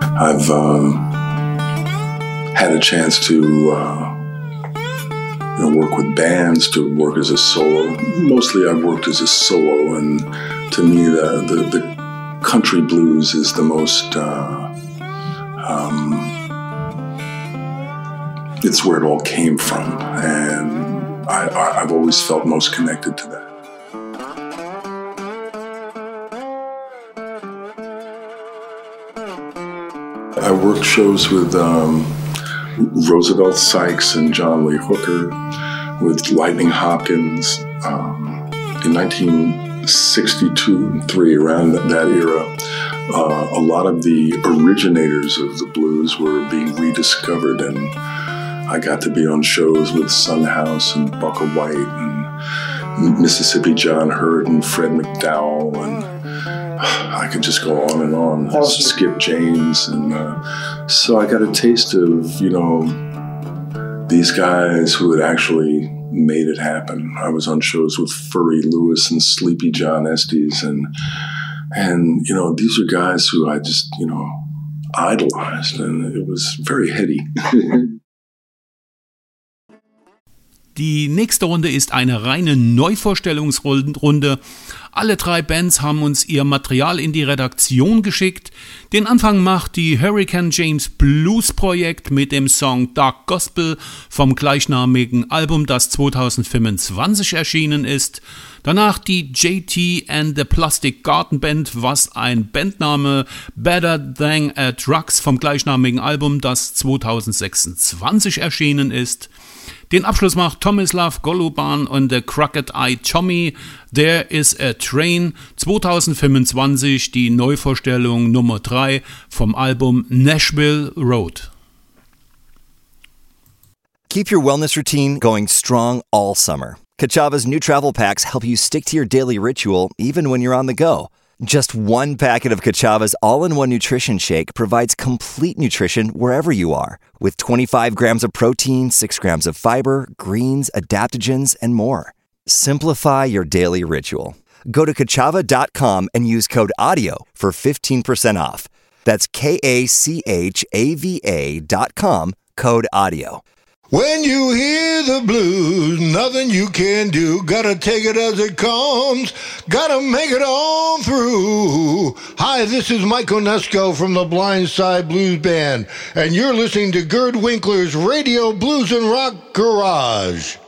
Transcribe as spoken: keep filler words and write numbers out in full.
I've um, had a chance to uh, you know, work with bands, to work as a solo. Mostly I've worked as a solo, and to me the, the, the country blues is the most, uh, um, it's where it all came from, and I, I, I've always felt most connected to that. I worked shows with um, Roosevelt Sykes and John Lee Hooker, with Lightning Hopkins. Um, in nineteen sixty-two and three, around that, that era, uh, a lot of the originators of the blues were being rediscovered, and I got to be on shows with Son House and Bukka White and Mississippi John Hurt and Fred McDowell, and I could just go on and on. Skip James, and uh, so I got a taste of, you know, these guys who had actually made it happen. I was on shows with Furry Lewis and Sleepy John Estes, and and you know, these are guys who I just, you know, idolized, and it was very heady. Die nächste Runde ist eine reine Neuvorstellungsrunde. Alle drei Bands haben uns ihr Material in die Redaktion geschickt. Den Anfang macht die Hurricane James Blues Projekt mit dem Song Dark Gospel vom gleichnamigen Album, das zwanzig fünfundzwanzig erschienen ist. Danach die J T and the Plastic Garden Band, was ein Bandname, Better Than a Drugs vom gleichnamigen Album, das zwanzig sechsundzwanzig erschienen ist. Den Abschluss macht Tomislav Goluban und der Crooked Eye Tommy, There is a Train, zwanzig fünfundzwanzig, die Neuvorstellung Nummer drei vom Album Nashville Road. Keep your wellness routine going strong all summer. Kachava's new travel packs help you stick to your daily ritual even when you're on the go. Just one packet of Kachava's all-in-one nutrition shake provides complete nutrition wherever you are, with twenty-five grams of protein, six grams of fiber, greens, adaptogens, and more. Simplify your daily ritual. Go to kachava dot com and use code AUDIO for fifteen percent off. That's K A C H A V A dot com, code AUDIO. When you hear the blues, nothing you can do. Gotta take it as it comes. Gotta make it on through. Hi, this is Mike Onesko from the Blindside Blues Band, and you're listening to Gerd Winkler's Radio Blues and Rock Garage.